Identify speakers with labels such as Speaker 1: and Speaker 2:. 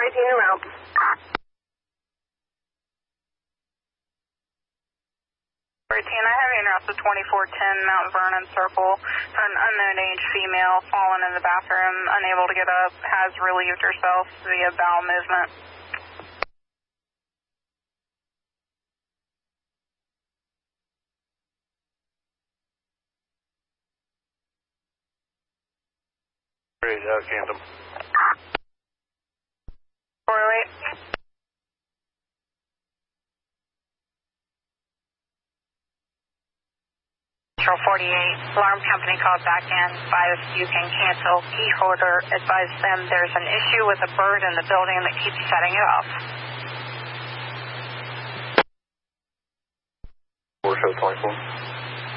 Speaker 1: 418 around.
Speaker 2: 418, I have you in route to 2410 Mount Vernon Circle. An unknown age female fallen in the bathroom, unable to get up, has relieved herself via bowel movement.
Speaker 3: Camden.
Speaker 2: 408. Central 48, alarm company called back in, advised you can cancel key holder, advise them there's an issue with a bird in the building that keeps setting it off.
Speaker 3: 4 show 24.